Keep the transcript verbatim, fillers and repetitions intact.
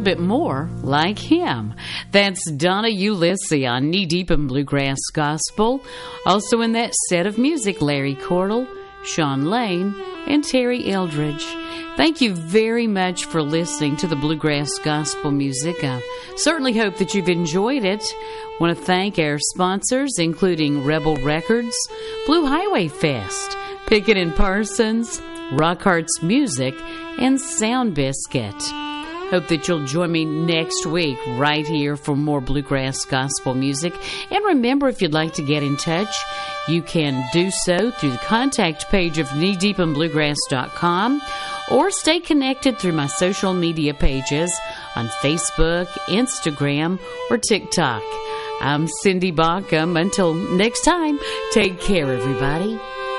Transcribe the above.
bit more like him. That's Donna Ulisse on Knee Deep in Bluegrass Gospel. Also in that set of music, Larry Cordell, Sean Lane, and Terry Eldridge. Thank you very much for listening to the Bluegrass Gospel music. I certainly hope that you've enjoyed it. I want to thank our sponsors, including Rebel Records, Blue Highway Fest, Pickett and Parsons, Rock Hearts Music, and Sound Biscuit. Hope that you'll join me next week right here for more Bluegrass Gospel music. And remember, if you'd like to get in touch, you can do so through the contact page of knee deep in bluegrass dot com or stay connected through my social media pages on Facebook, Instagram, or TikTok. I'm Cindy Baucom. Until next time, take care, everybody.